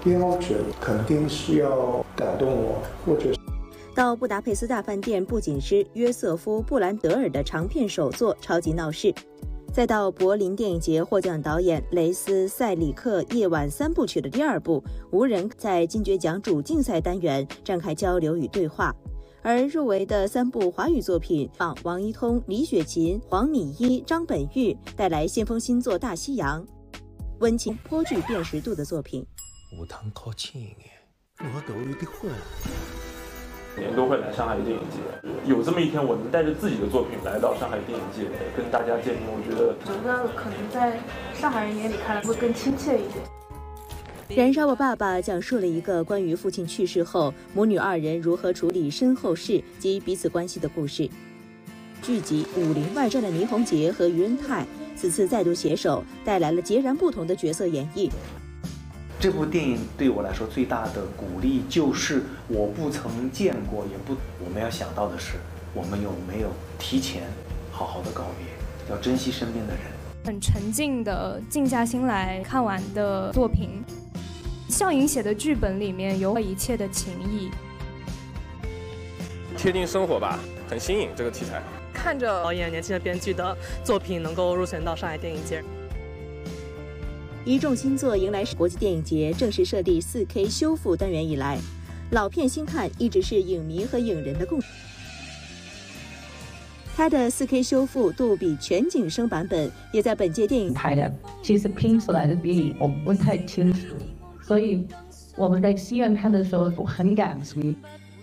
标准肯定是要感动我，或者到布达佩斯大饭店不仅是约瑟夫·布兰德尔的长片首作超级闹事，再到柏林电影节获奖导演雷斯·塞里克夜晚三部曲的第二部无人在金爵奖主竞赛单元展开交流与对话。而入围的3部华语作品王一通、李雪琴、黄米一、张本煜带来先锋新作《大西洋》，温情颇具辨识度的作品。 有通靠近一点，我狗有点混。 年都会来上海电影节，有这么一天，我能带着自己的作品来到上海电影节跟大家见面，我觉得可能在上海人眼里看来会更亲切一点。 燃烧吧爸爸讲述了一个关于父亲去世后母女2人如何处理身后事及彼此关系的故事。剧集《武林外传》的倪虹洁和于恩泰此次再度携手，带来了截然不同的角色演绎。 这部电影对我来说最大的鼓励就是我不曾见过，我们要想到的是，我们有没有提前好好的告别，要珍惜身边的人。 很沉静的静下心来看完的作品，笑颖写的剧本里面有一切的情谊， 贴近生活吧，很新颖这个题材。 看着导演年轻的编剧的作品能够入选到上海电影节。 一众新作迎来国际电影节正式设立 4K 修复单元以来，老片新看一直是影迷和影人的共识。它的 4K 修复杜比全景声版本也在本届电影拍的，其实拼出来的电影我不太清楚，所以我们在戏院看的时候很感激。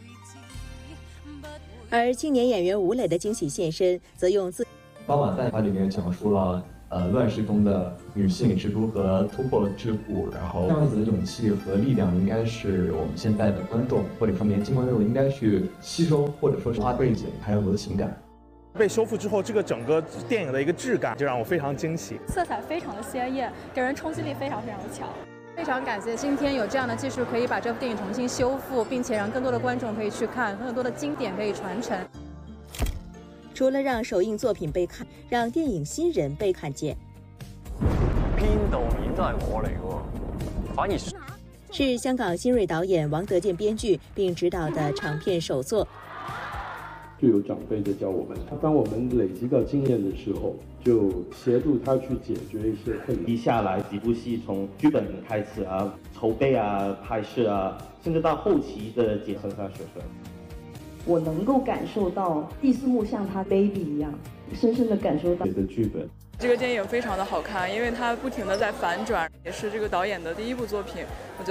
而青年演员吴磊的惊喜现身，则用八碗饭它里面讲述了乱世中的女性是如何突破桎梏，然后这样子的勇气和力量应该是我们现在的观众或者说年轻观众应该去吸收，或者说是它背景还有我的情感。 被修复之后，这个整个电影的一个质感就让我非常惊喜， 色彩非常的鲜艳，给人冲击力非常非常的强。 非常感谢今天有这样的技术可以把这部电影重新修复，并且让更多的观众可以去看，更多的经典可以传承。 除了让首映作品被看，让电影新人被看见。 邊度面都係我嚟嘅，反而是香港新锐导演王德健编剧并执導的长片首作。 就有长辈在教我们，当我们累积到经验的时候，就协助他去解决一些困难。 一下来几部戏，从剧本开始啊，筹备啊，拍摄啊，甚至到后期的解释上学分。 我能够感受到第4幕像他 baby 一样，深深的感受到你的剧本。 这个电影非常的好看，因为它不停的在反转，也是这个导演的第1部作品，我觉得